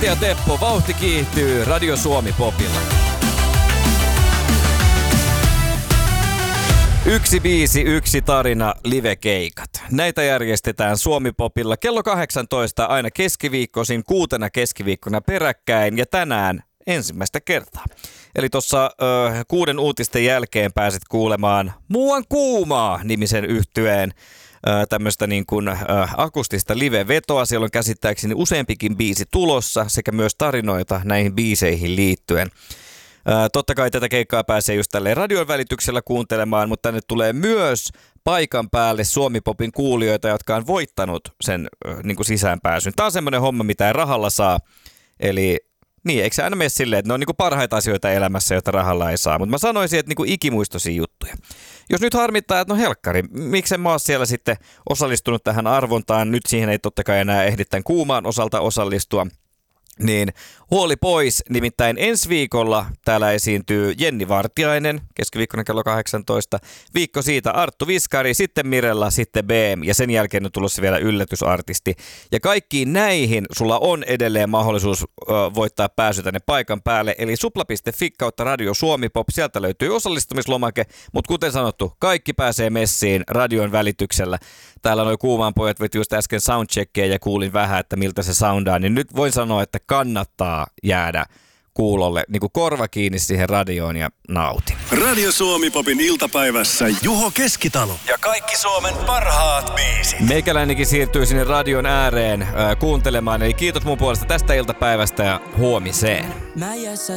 Antti ja Teppo, vauhti kiihtyy Radio Suomi Popilla. Yksi biisi, yksi tarina, livekeikat. Näitä järjestetään Suomi Popilla kello 18 aina keskiviikkoisin 6 keskiviikkona peräkkäin ja tänään ensimmäistä kertaa. Eli tuossa 6 uutisten jälkeen pääset kuulemaan Muuan kuumaa -nimisen yhtyeen tämmöistä niin kuin akustista live-vetoa. Siellä on käsittääkseni useampikin biisi tulossa sekä myös tarinoita näihin biiseihin liittyen. Totta kai tätä keikkaa pääsee just tälleen radion välityksellä kuuntelemaan, mutta tänne tulee myös paikan päälle Suomi Popin kuulijoita, jotka on voittanut sen niin kuin sisäänpääsyn. Tämä on semmoinen homma, mitä ei rahalla saa. Eli niin, eikö se aina mene silleen, että ne on niin kuin parhaita asioita elämässä, joita rahalla ei saa. Mutta mä sanoisin, että niin kuin ikimuistoisia juttuja. Jos nyt harmittaa, että no helkkari, miksen mä oon siellä sitten osallistunut tähän arvontaan, nyt siihen ei totta kai enää ehdi tämän kuumaan osalta osallistua. Niin huoli pois, nimittäin ensi viikolla täällä esiintyy Jenni Vartiainen, keskiviikkona kello 18. Viikko siitä Arttu Viskari, sitten Mirella, sitten BM ja sen jälkeen on tulossa vielä yllätysartisti. Ja kaikkiin näihin sulla on edelleen mahdollisuus voittaa pääsy tänne paikan päälle, eli supla.fi kautta Radio Suomi Pop, sieltä löytyy osallistumislomake, mutta kuten sanottu, kaikki pääsee messiin radion välityksellä. Täällä noi Kuumaan pojat veti just äsken soundcheckia ja kuulin vähän, että miltä se soundaa, niin nyt voin sanoa, että kannattaa jäädä kuulolle niin kuin korva kiinni siihen radioon ja nauti. Radio Suomi Popin iltapäivässä Juho Keskitalo ja kaikki Suomen parhaat biisit. Meikäläinenkin siirtyy sinne radion ääreen kuuntelemaan, eli kiitos mun puolesta tästä iltapäivästä ja huomiseen.